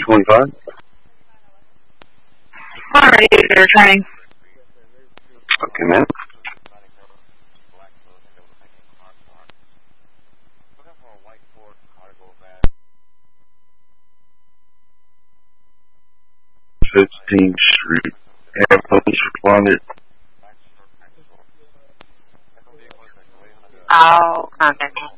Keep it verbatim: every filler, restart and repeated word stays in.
twenty-five. Alright, you're training. Okay, man. fifteenth Street. Have police responded. Oh, my goodness.